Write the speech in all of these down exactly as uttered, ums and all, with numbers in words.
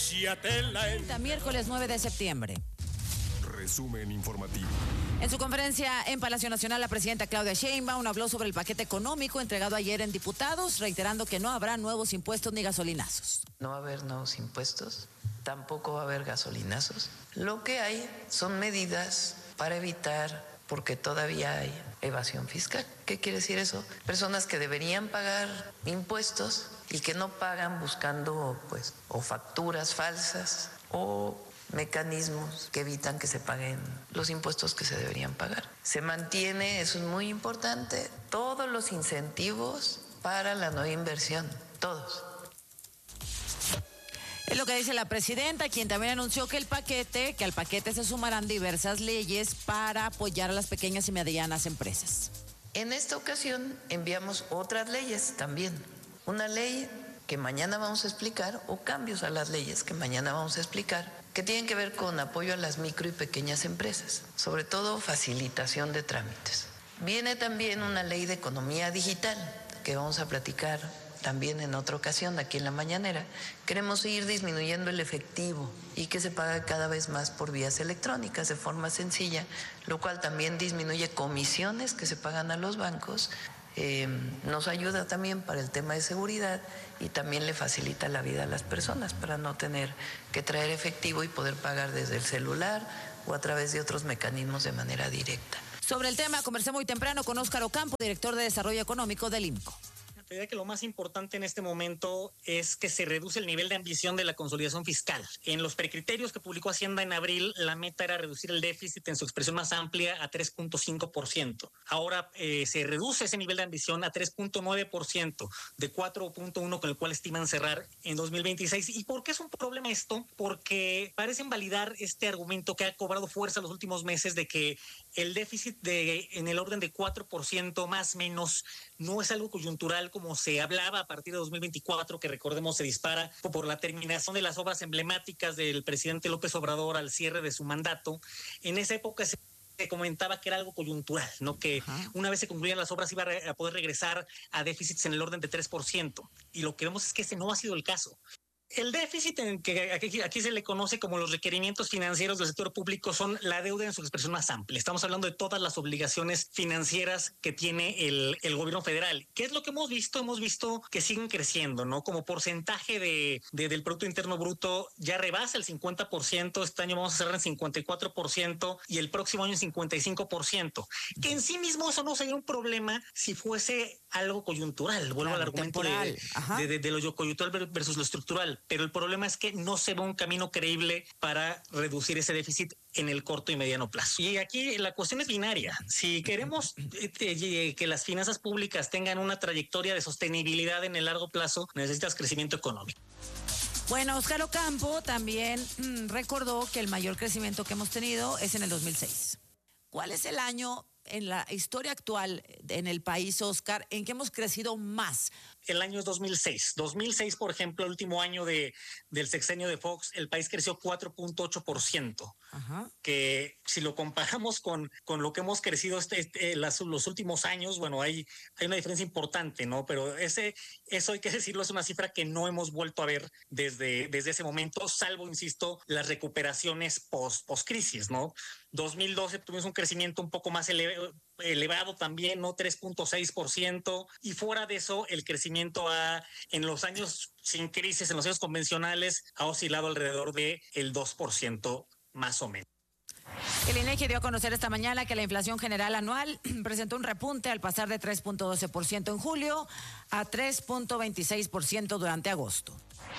Miércoles nueve de septiembre. Resumen informativo. En su conferencia en Palacio Nacional, la presidenta Claudia Sheinbaum habló sobre el paquete económico entregado ayer en diputados, reiterando que no habrá nuevos impuestos ni gasolinazos. No va a haber nuevos impuestos, tampoco va a haber gasolinazos. Lo que hay son medidas para evitar, porque todavía hay evasión fiscal. ¿Qué quiere decir eso? Personas que deberían pagar impuestos y que no pagan buscando, pues, o facturas falsas o mecanismos que evitan que se paguen los impuestos que se deberían pagar. Se mantiene, eso es muy importante, todos los incentivos para la no inversión, todos. Es lo que dice la presidenta, quien también anunció que el paquete, que al paquete se sumarán diversas leyes para apoyar a las pequeñas y medianas empresas. En esta ocasión enviamos otras leyes también. Una ley que mañana vamos a explicar, o cambios a las leyes que mañana vamos a explicar, que tienen que ver con apoyo a las micro y pequeñas empresas, sobre todo facilitación de trámites. Viene también una ley de economía digital, que vamos a platicar también en otra ocasión aquí en la mañanera. Queremos ir disminuyendo el efectivo y que se pague cada vez más por vías electrónicas de forma sencilla, lo cual también disminuye comisiones que se pagan a los bancos. Eh, nos ayuda también para el tema de seguridad y también le facilita la vida a las personas para no tener que traer efectivo y poder pagar desde el celular o a través de otros mecanismos de manera directa. Sobre el tema conversé muy temprano con Óscar Ocampo, director de Desarrollo Económico del IMCO. Te diría que lo más importante en este momento es que se reduce el nivel de ambición de la consolidación fiscal. En los precriterios que publicó Hacienda en abril, la meta era reducir el déficit en su expresión más amplia a tres punto cinco por ciento. Ahora eh, se reduce ese nivel de ambición a tres punto nueve por ciento, de cuatro punto uno con el cual estiman cerrar en dos mil veintiséis. ¿Y por qué es un problema esto? Porque parecen validar este argumento que ha cobrado fuerza los últimos meses de que el déficit de en el orden de cuatro por ciento más menos no es algo coyuntural como se hablaba a partir de dos mil veinticuatro, que recordemos se dispara por la terminación de las obras emblemáticas del presidente López Obrador al cierre de su mandato. En esa época se comentaba que era algo coyuntural, ¿no? Que Ajá. una vez se concluían las obras iba a poder regresar a déficits en el orden de tres por ciento. Y lo que vemos es que ese no ha sido el caso. El déficit, en que aquí, aquí se le conoce como los requerimientos financieros del sector público, son la deuda en su expresión más amplia. Estamos hablando de todas las obligaciones financieras que tiene el, el gobierno federal. ¿Qué es lo que hemos visto? Hemos visto que siguen creciendo, ¿no? Como porcentaje de, de del Producto Interno Bruto ya rebasa el cincuenta por ciento. Este año vamos a cerrar en cincuenta y cuatro por ciento y el próximo año en cincuenta y cinco por ciento. Que en sí mismo eso no sería un problema si fuese algo coyuntural. Vuelvo claro, al argumento de, de, de, de lo coyuntural versus lo estructural. Pero el problema es que no se ve un camino creíble para reducir ese déficit en el corto y mediano plazo. Y aquí la cuestión es binaria. Si queremos eh, que las finanzas públicas tengan una trayectoria de sostenibilidad en el largo plazo, necesitas crecimiento económico. Bueno, Óscar Ocampo también mmm, recordó que el mayor crecimiento que hemos tenido es en el dos mil seis. ¿Cuál es el año en la historia actual en el país, Óscar, en que hemos crecido más? El año es dos mil seis. dos mil seis, por ejemplo, el último año de, del sexenio de Fox, el país creció cuatro punto ocho por ciento. Ajá. Que si lo comparamos con, con lo que hemos crecido este, este, las, los últimos años, bueno, hay, hay una diferencia importante, ¿no? Pero ese, eso hay que decirlo, es una cifra que no hemos vuelto a ver desde, desde ese momento, salvo, insisto, las recuperaciones post, post-crisis, ¿no? dos mil doce tuvimos un crecimiento un poco más elevado, elevado también, ¿no? tres punto seis por ciento. Y fuera de eso, el crecimiento ha, en los años sin crisis, en los años convencionales, ha oscilado alrededor de el dos por ciento más o menos. El INEGI dio a conocer esta mañana que la inflación general anual presentó un repunte al pasar de tres punto doce por ciento en julio a tres punto veintiséis por ciento durante agosto.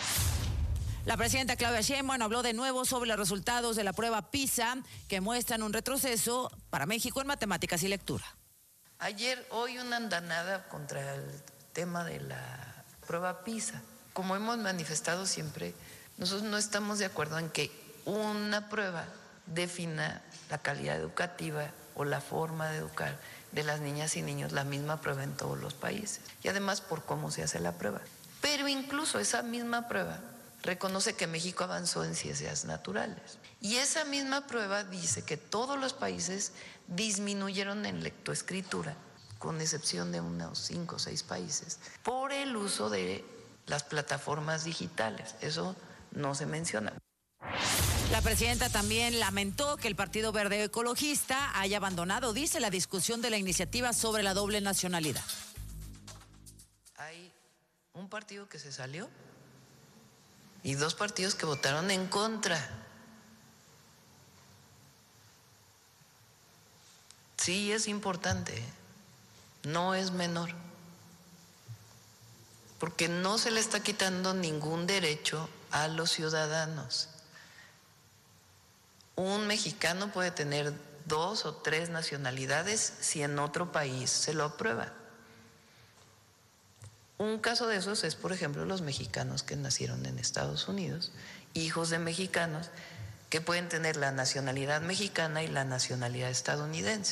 La presidenta Claudia Sheinbaum habló de nuevo sobre los resultados de la prueba PISA, que muestran un retroceso para México en matemáticas y lectura. Ayer, hoy una andanada contra el tema de la prueba PISA. Como hemos manifestado siempre, nosotros no estamos de acuerdo en que una prueba defina la calidad educativa o la forma de educar de las niñas y niños, la misma prueba en todos los países. Y además por cómo se hace la prueba. Pero incluso esa misma prueba reconoce que México avanzó en ciencias naturales. Y esa misma prueba dice que todos los países disminuyeron en lectoescritura, con excepción de unos cinco o seis países, por el uso de las plataformas digitales. Eso no se menciona. La presidenta también lamentó que el Partido Verde Ecologista haya abandonado, dice, la discusión de la iniciativa sobre la doble nacionalidad. Hay un partido que se salió y dos partidos que votaron en contra. Sí, es importante, no es menor, porque no se le está quitando ningún derecho a los ciudadanos. Un mexicano puede tener dos o tres nacionalidades si en otro país se lo aprueba. Un caso de esos es, por ejemplo, los mexicanos que nacieron en Estados Unidos, hijos de mexicanos que pueden tener la nacionalidad mexicana y la nacionalidad estadounidense.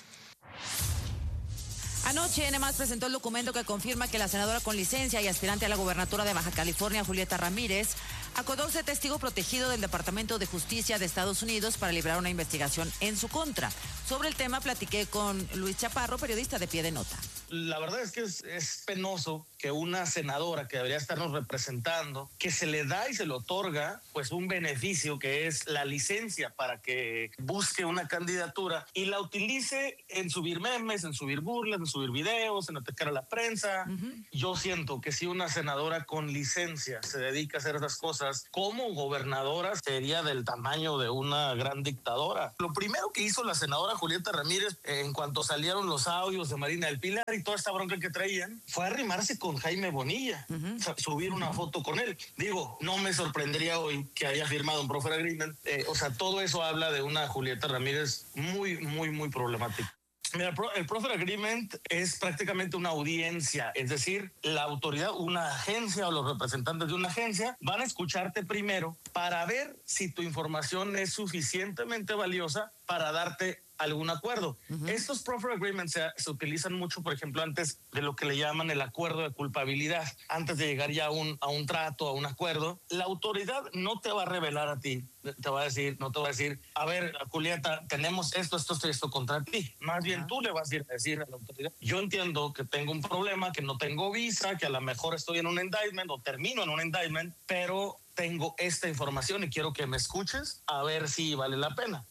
Anoche, N más presentó el documento que confirma que la senadora con licencia y aspirante a la gobernatura de Baja California, Julieta Ramírez, acordó ser testigo protegido del Departamento de Justicia de Estados Unidos para librar una investigación en su contra. Sobre el tema platiqué con Luis Chaparro, periodista de Pie de Nota. La verdad es que es, es penoso que una senadora que debería estarnos representando, que se le da y se le otorga pues un beneficio que es la licencia para que busque una candidatura y la utilice en subir memes, en subir burlas, en subir videos, en atacar a la prensa. Uh-huh. Yo siento que si una senadora con licencia se dedica a hacer esas cosas, como gobernadora sería del tamaño de una gran dictadora. Lo primero que hizo la senadora Julieta Ramírez, eh, en cuanto salieron los audios de Marina del Pilar y toda esta bronca que traían, fue arrimarse con Jaime Bonilla, uh-huh. subir una foto con él. Digo, no me sorprendería hoy que haya firmado un proffer agreement. Eh, o sea, todo eso habla de una Julieta Ramírez muy, muy, muy problemática. Mira, el proffer agreement es prácticamente una audiencia, es decir, la autoridad, una agencia o los representantes de una agencia van a escucharte primero para ver si tu información es suficientemente valiosa para darte algún acuerdo. Uh-huh. Estos proffer agreements se, se utilizan mucho, por ejemplo, antes de lo que le llaman el acuerdo de culpabilidad, antes de llegar ya a un, a un trato, a un acuerdo. La autoridad no te va a revelar a ti, te va a decir, no te va a decir, a ver, Julieta, tenemos esto, esto, esto, esto contra ti. Más bien uh-huh. tú le vas a decir a la autoridad, yo entiendo que tengo un problema, que no tengo visa, que a lo mejor estoy en un indictment o termino en un indictment, pero tengo esta información y quiero que me escuches a ver si vale la pena.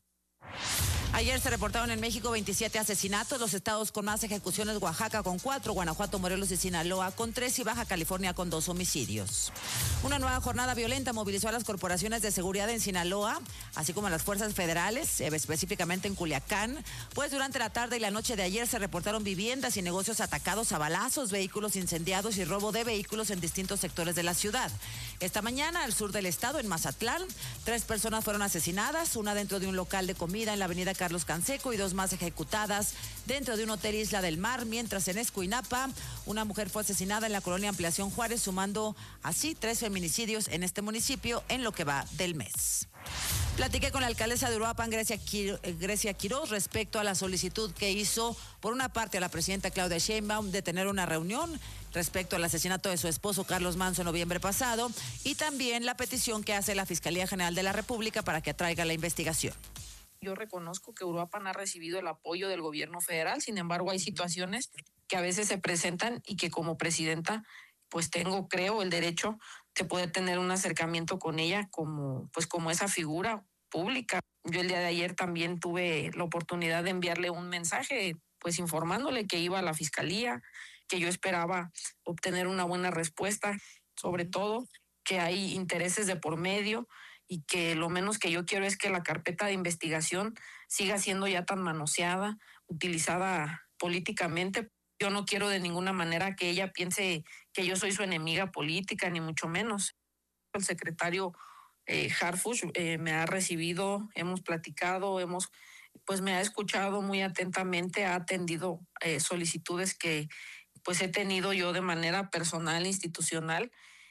Ayer se reportaron en México veintisiete asesinatos, los estados con más ejecuciones: Oaxaca con cuatro, Guanajuato, Morelos y Sinaloa con tres y Baja California con dos homicidios. Una nueva jornada violenta movilizó a las corporaciones de seguridad en Sinaloa, así como a las fuerzas federales, específicamente en Culiacán, pues durante la tarde y la noche de ayer se reportaron viviendas y negocios atacados a balazos, vehículos incendiados y robo de vehículos en distintos sectores de la ciudad. Esta mañana, al sur del estado, en Mazatlán, tres personas fueron asesinadas, una dentro de un local de comida en la avenida Carlos Canseco y dos más ejecutadas dentro de un hotel Isla del Mar, mientras en Escuinapa una mujer fue asesinada en la colonia Ampliación Juárez, sumando así tres feminicidios en este municipio en lo que va del mes. Platiqué con la alcaldesa de Uruapan, Grecia, Quir- Grecia Quiroz, respecto a la solicitud que hizo por una parte a la presidenta Claudia Sheinbaum de tener una reunión respecto al asesinato de su esposo Carlos Manso en noviembre pasado, y también la petición que hace la Fiscalía General de la República para que atraiga la investigación. Yo reconozco que Uruapan ha recibido el apoyo del gobierno federal, sin embargo hay situaciones que a veces se presentan y que como presidenta pues tengo, creo, el derecho de poder tener un acercamiento con ella como, pues como esa figura pública. Yo el día de ayer también tuve la oportunidad de enviarle un mensaje pues informándole que iba a la fiscalía, que yo esperaba obtener una buena respuesta, sobre todo que hay intereses de por medio, y que lo menos que yo quiero es que la carpeta de investigación siga siendo ya tan manoseada, utilizada políticamente. Yo no quiero de ninguna manera que ella piense que yo soy su enemiga política, ni mucho menos. El secretario eh, Harfuch eh, me ha recibido, hemos platicado, hemos, pues me ha escuchado muy atentamente, ha atendido eh, solicitudes que pues he tenido yo de manera personal, institucional.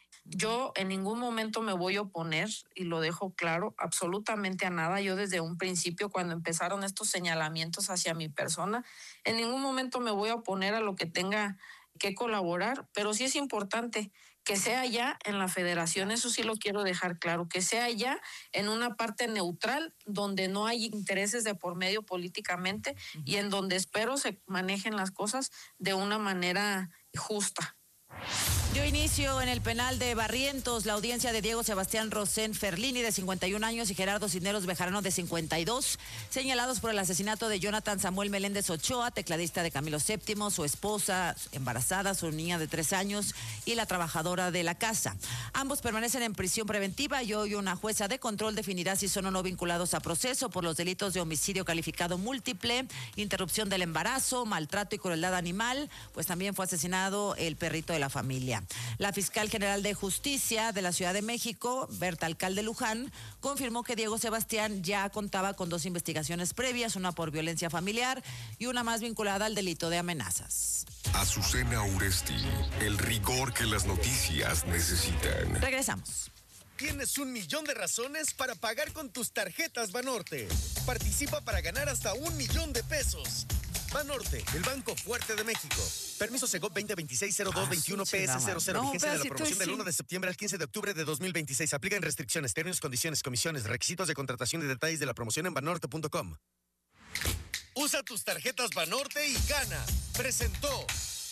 Yo en ningún momento me voy a oponer, y lo dejo claro, absolutamente a nada. Yo desde un principio, cuando empezaron estos señalamientos hacia mi persona, en ningún momento me voy a oponer a lo que tenga que colaborar, pero sí es importante que sea ya en la federación, eso sí lo quiero dejar claro, que sea ya en una parte neutral, donde no hay intereses de por medio políticamente, uh-huh. y en donde espero se manejen las cosas de una manera justa. Dio inicio en el penal de Barrientos la audiencia de Diego Sebastián Rosén Ferlini, de cincuenta y un años, y Gerardo Cisneros Bejarano, de cincuenta y dos, señalados por el asesinato de Jonathan Samuel Meléndez Ochoa, tecladista de Camilo séptimo, su esposa embarazada, su niña de tres años y la trabajadora de la casa. Ambos permanecen en prisión preventiva y hoy una jueza de control definirá si son o no vinculados a proceso por los delitos de homicidio calificado múltiple, interrupción del embarazo, maltrato y crueldad animal, pues también fue asesinado el perrito de la familia. La fiscal general de Justicia de la Ciudad de México, Berta Alcalde Luján, confirmó que Diego Sebastián ya contaba con dos investigaciones previas, una por violencia familiar y una más vinculada al delito de amenazas. Azucena Uresti, el rigor que las noticias necesitan. Regresamos. Tienes un millón de razones para pagar con tus tarjetas Banorte. Participa para ganar hasta un millón de pesos. Banorte, el banco fuerte de México. Permiso Segov veinte veintiséis cero dos veintiuno P S cero cero. Vigencia de la promoción del uno de septiembre al quince de octubre de dos mil veintiséis. Aplican restricciones, términos, condiciones, comisiones, requisitos de contratación y detalles de la promoción en banorte punto com. Usa tus tarjetas Banorte y gana. Presentó.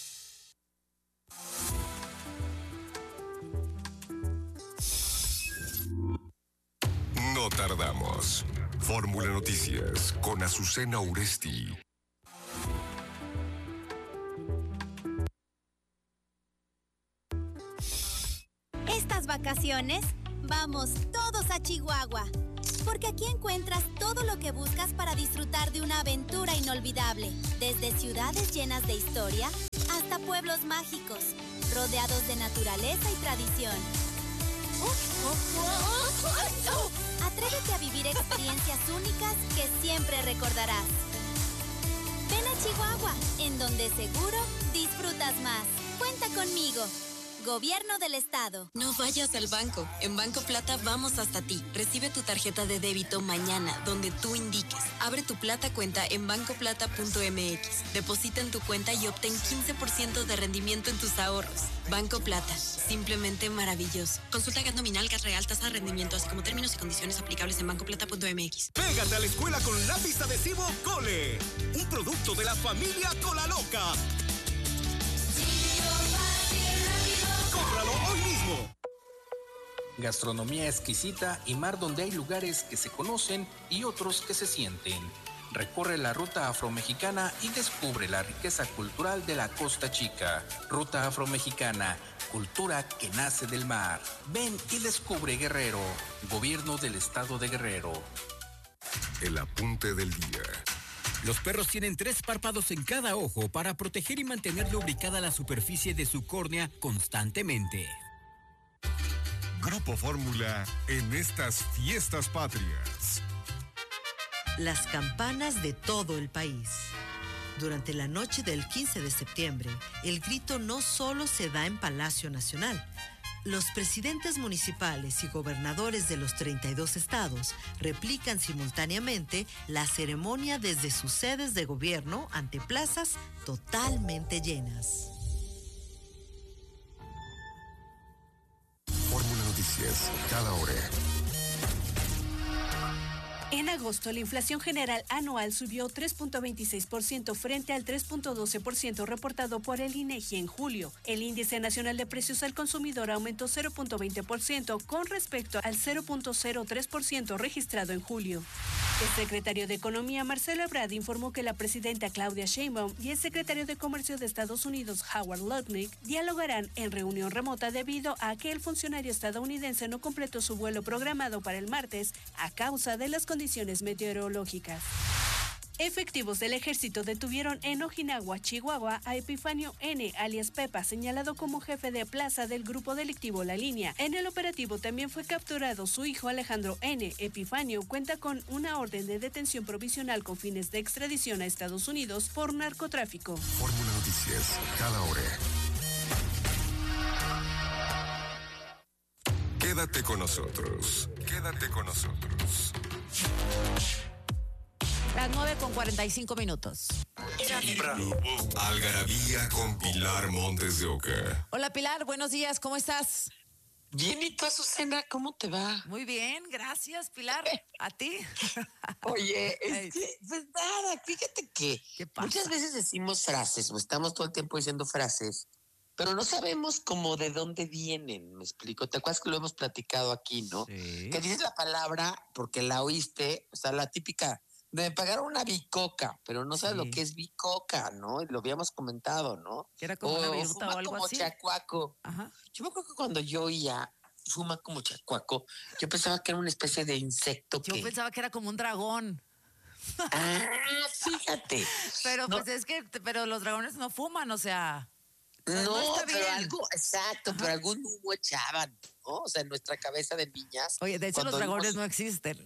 No tardamos. Fórmula Noticias con Azucena Uresti. Estas vacaciones, vamos todos a Chihuahua, porque aquí encuentras todo lo que buscas para disfrutar de una aventura inolvidable, desde ciudades llenas de historia hasta pueblos mágicos, rodeados de naturaleza y tradición. Atrévete a vivir experiencias únicas que siempre recordarás. Ven a Chihuahua, en donde seguro disfrutas más. Cuenta conmigo. Gobierno del Estado. No vayas al banco. En Banco Plata vamos hasta ti. Recibe tu tarjeta de débito mañana, donde tú indiques. Abre tu Plata cuenta en banco plata punto m x. Deposita en tu cuenta y obtén quince por ciento de rendimiento en tus ahorros. Banco Plata. Simplemente maravilloso. Consulta gas nominal, gas real, tasa de rendimiento, así como términos y condiciones aplicables en banco plata punto m x. Pégate a la escuela con lápiz adhesivo Cole. Un producto de la familia Colaloca. ¡Cómpralo hoy mismo! Gastronomía exquisita y mar donde hay lugares que se conocen y otros que se sienten. Recorre la ruta afromexicana y descubre la riqueza cultural de la Costa Chica. Ruta afromexicana, cultura que nace del mar. Ven y descubre Guerrero. Gobierno del Estado de Guerrero. El apunte del día. Los perros tienen tres párpados en cada ojo para proteger y mantener lubricada la superficie de su córnea constantemente. Grupo Fórmula en estas fiestas patrias. Las campanas de todo el país. Durante la noche del quince de septiembre, el grito no solo se da en Palacio Nacional. Los presidentes municipales y gobernadores de los treinta y dos estados replican simultáneamente la ceremonia desde sus sedes de gobierno ante plazas totalmente llenas. Fórmula Noticias, cada hora. En agosto, la inflación general anual subió tres punto veintiséis por ciento frente al tres punto doce por ciento reportado por el INEGI en julio. El índice nacional de precios al consumidor aumentó cero punto veinte por ciento con respecto al cero punto cero tres por ciento registrado en julio. El secretario de Economía, Marcelo Ebrard, informó que la presidenta Claudia Sheinbaum y el secretario de Comercio de Estados Unidos, Howard Lutnick, dialogarán en reunión remota debido a que el funcionario estadounidense no completó su vuelo programado para el martes a causa de las condiciones meteorológicas. Efectivos del ejército detuvieron en Ojinawa, Chihuahua, a Epifanio N., alias Pepa, señalado como jefe de plaza del grupo delictivo La Línea. En el operativo también fue capturado su hijo Alejandro N. Epifanio cuenta con una orden de detención provisional con fines de extradición a Estados Unidos por narcotráfico. Fórmula Noticias, cada hora. Quédate con nosotros. Quédate con nosotros. Las nueve con cuarenta y cinco minutos. Algarabía con Pilar Montes de Oca. Hola Pilar, buenos días, ¿cómo estás? Bien, ¿y tú, Azucena, cómo te va? Muy bien, gracias Pilar. ¿A ti? Oye, es que, pues nada, fíjate que ¿Qué pasa? muchas veces decimos frases, o estamos todo el tiempo diciendo frases, pero no sabemos como de dónde vienen, ¿me explico? ¿Te acuerdas que lo hemos platicado aquí, no? Sí. Que dices la palabra porque la oíste, o sea, la típica, me pagaron una bicoca, pero no sabes Sí. lo que es bicoca, ¿no? Y lo habíamos comentado, ¿no? Que era como o, una o viruta fuma o algo como así. chacuaco. Ajá. Yo me acuerdo que cuando yo oía fuma como chacuaco, yo pensaba que era una especie de insecto Yo que... pensaba que era como un dragón. Ah, fíjate. Pero No. pues es que, pero los dragones no fuman, o sea. No, no está pero bien. algo, exacto, pero algún humo echaban, ¿no? O sea, en nuestra cabeza de niñas. Oye, de hecho los cuando dragones vimos- no existen.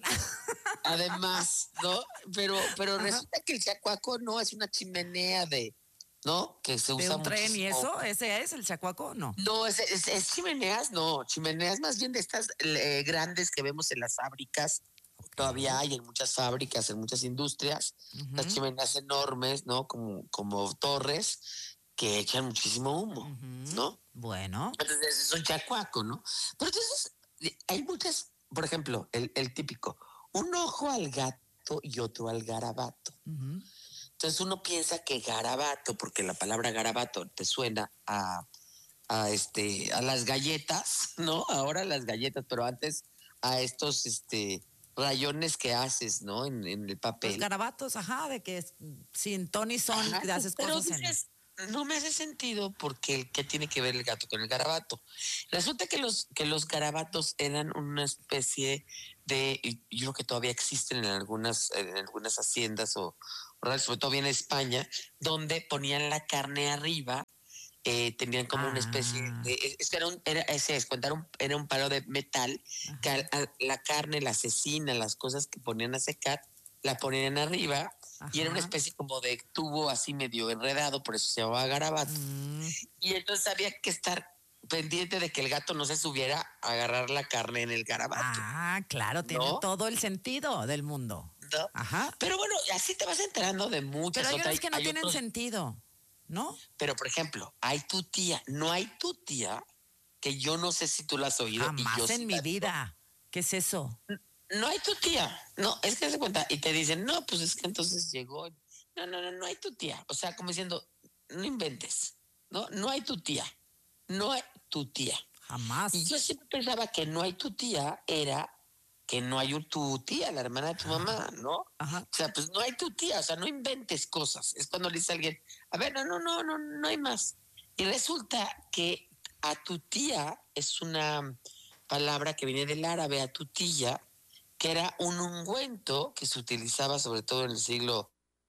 Además, ¿no? Pero, pero Ajá. resulta que el chacuaco no es una chimenea de, ¿no? Que se ¿De usa un tren y muchísimo. eso? ¿Ese es el chacuaco? No. No, es, es- es chimeneas, no, chimeneas más bien de estas eh, grandes que vemos en las fábricas. Todavía hay en muchas fábricas, en muchas industrias, Ujú. las chimeneas enormes, ¿no? Como, como torres que echan muchísimo humo, ¿no? Bueno. Entonces es un chacuaco, ¿no? Pero entonces hay muchas, por ejemplo, el, el típico, un ojo al gato y otro al garabato. Ujú. Entonces uno piensa que garabato, porque la palabra garabato te suena a, a este, a las galletas, ¿no? Ahora las galletas, pero antes a estos este rayones que haces, ¿no? En, en el papel. Los garabatos, ajá, de que es- sin ton y son Ajá, te haces pero cosas en. dices, no me hace sentido porque ¿qué tiene que ver el gato con el garabato? Resulta que los, que los garabatos eran una especie de, y yo creo que todavía existen en algunas, en algunas haciendas o, o sobre todo en España, donde ponían la carne arriba, eh, tenían como una especie de, es que era un, era, ese es, era un, era un palo de metal, que al- al- la carne, la cecina, las cosas que ponían a secar, la ponían arriba. Y era una Ajá. especie como de tubo así medio enredado, por eso se llamaba garabato. Mm. Y entonces había que estar pendiente de que el gato no se subiera a agarrar la carne en el garabato. Ah, claro, tiene ¿No? todo el sentido del mundo. ¿no? Ajá. Pero bueno, así te vas enterando de muchas Pero hay otras. unos que no hay tienen otros- sentido, ¿no? Pero por ejemplo, hay tu tía, no hay tu tía, que yo no sé si tú la has oído. y Jamás yo sí en mi la digo. vida. ¿Qué es eso? No hay tu tía. No, es que se cuenta. Y te dicen, no, pues es que entonces llegó. No, no, no, no hay tu tía. O sea, como diciendo, no inventes. No, no hay tu tía. No hay tu tía. Jamás. Y yo siempre pensaba que no hay tu tía era que no hay un- tu tía, la hermana de tu mamá, ¿no? Ajá. O sea, pues no hay tu tía, o sea, no inventes cosas. Es cuando le dice a alguien, a ver, no, no, no, no, no hay más. Y resulta que a tu tía es una palabra que viene del árabe, a tu tía, que era un ungüento que se utilizaba sobre todo en el siglo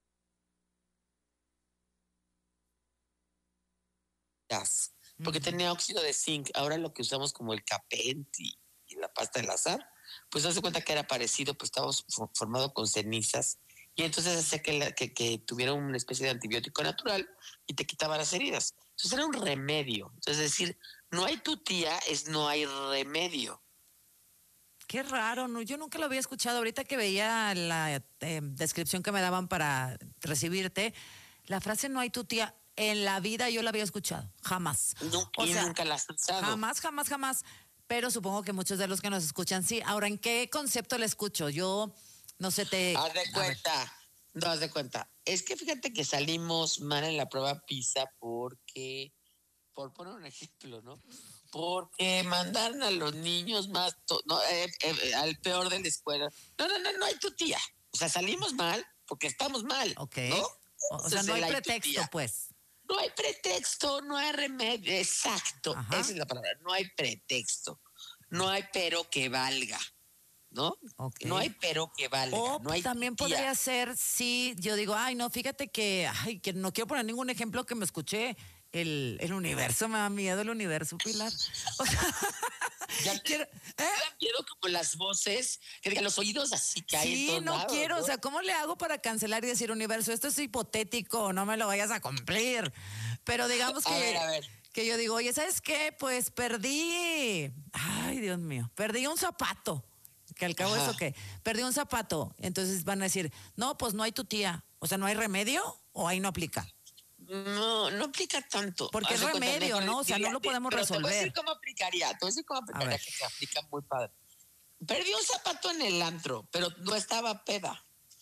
gas, porque tenía óxido de zinc. Ahora lo que usamos como el capent y, y la pasta del azar, pues hace cuenta que era parecido, pues estaba fo- formado con cenizas y entonces hacía que, la- que, que tuviera una especie de antibiótico natural y te quitaba las heridas. Entonces era un remedio. Entonces decir, no hay tu tía es no hay remedio. Qué raro, no, yo nunca lo había escuchado. Ahorita que veía la eh, descripción que me daban para recibirte, la frase no hay tu tía, en la vida yo la había escuchado, jamás. Nu- O y sea, nunca la has usado. Jamás, jamás, jamás. Pero supongo que muchos de los que nos escuchan sí. Ahora, ¿en qué concepto la escucho? Yo no sé, te. Haz de a ver, cuenta, no haz de cuenta. Es que fíjate que salimos mal en la prueba PISA porque, por poner un ejemplo, ¿no? Porque mandaron a los niños más, to- no, eh, eh, al peor de la escuela. No, no, no, no hay tu tía. O sea, salimos mal porque estamos mal, ok. ¿no? O, o sea, Entonces, no hay el hay tu pretexto, tía. pues. No hay pretexto, no hay remedio. Exacto, Ajá. esa es la palabra. No hay pretexto. No hay pero que valga, ¿no? Ok. No hay pero que valga. O no hay también tía. podría ser si yo digo, ay, no, fíjate que, ay, que no quiero poner ningún ejemplo que me escuché. El, el universo, me da miedo el universo, Pilar. O sea, Ya quiero- me da miedo como las voces, que digan los oídos así que hay en sí, todos no lados, quiero. ¿no? O sea, ¿cómo le hago para cancelar y decir universo? Esto es hipotético, no me lo vayas a cumplir. Pero digamos A que, ver, a ver. que yo digo, oye, ¿sabes qué? Pues perdí. Ay, Dios mío, perdí un zapato. Que al cabo Ajá. eso que perdí un zapato. Entonces van a decir, no, pues no hay tu tía. O sea, ¿no hay remedio o ahí no aplica? No, no aplica tanto. Porque Haz es de cuenta, remedio, mejor ¿no? O sea, diría, no lo podemos pero Te voy a resolver. decir cómo aplicaría, te voy a decir cómo aplicaría, ver. que se aplica muy padre. Perdí un zapato en el antro, pero no estaba peda.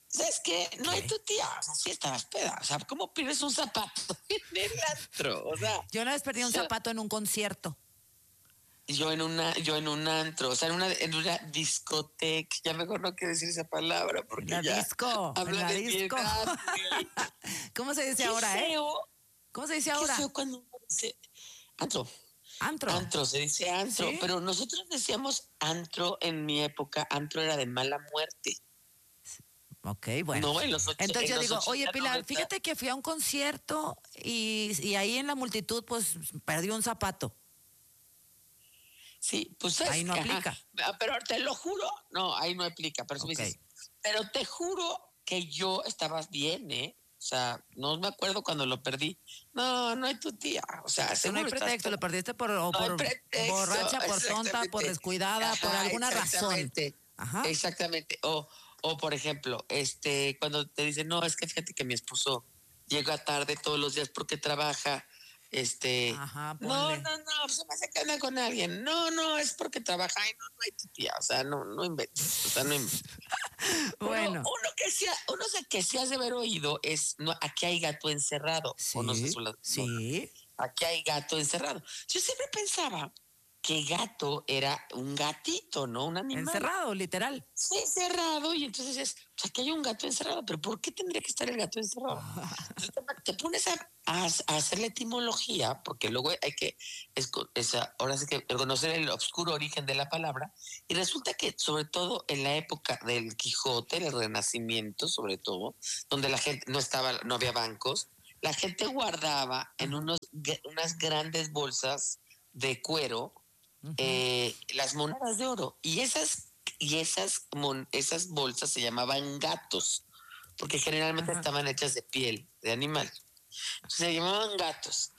¿sabes qué? No hay tu tía, o sea, sí estabas peda, o sea, ¿cómo pierdes un zapato en el antro? O sea, yo una vez perdí un zapato en un concierto. Yo en una, yo en un antro, o sea, en una, en una discoteca, ya mejor no quiero decir esa palabra porque la ya disco, habla la de disco. piedad. ¿Cómo se dice Qué ahora, feo, eh? ¿Cómo se dice qué ahora? feo cuando uno dice antro. Antro. Antro, se dice antro, ¿Sí? pero nosotros decíamos antro en mi época, antro era de mala muerte. Ok, bueno. No, en los ocho, Entonces en yo los digo, ochenta, oye Pilar, noventa. fíjate que fui a un concierto y, y ahí en la multitud pues perdí un zapato. Sí, pues es ahí no que, aplica. Ajá, pero te lo juro, no, ahí no aplica, pero, okay. dices, pero te juro que yo estaba bien, ¿eh? O sea, no me acuerdo cuando lo perdí. No, no hay tu tía. O sea, no hay pretexto, lo perdiste por, o no por borracha, por tonta, por descuidada, Ajá, por alguna exactamente. razón. Ajá. Exactamente. O, o por ejemplo, este, cuando te dicen, no, es que fíjate que mi esposo llega tarde todos los días porque trabaja. Este, Ajá, no, no, no, se me hace que anda con alguien. No, no, es porque trabaja. Ay, no, no hay tu tía. O sea, no, no inventes. O sea, no inventes. Bueno. Uno, uno que sí, uno que sí has de haber oído es, no, aquí hay gato encerrado. Sí, o no sé, no, sí. Aquí hay gato encerrado. Yo siempre pensaba que gato era un gatito, ¿no? Un animal. Encerrado, literal. Sí, encerrado. Y entonces es, pues aquí hay un gato encerrado. ¿Pero por qué tendría que estar el gato encerrado? Entonces te, te pones a, a, a hacer la etimología, porque luego hay que, es, es, ahora sí que conocer el oscuro origen de la palabra. Y resulta que, sobre todo en la época del Quijote, el Renacimiento, sobre todo, donde la gente no estaba, no había bancos, la gente guardaba en unos, unas grandes bolsas de cuero uh-huh. eh, las monedas de oro. Y esas y esas, mon, esas bolsas se llamaban gatos, porque generalmente uh-huh. estaban hechas de piel de animal. Entonces se llamaban gatos.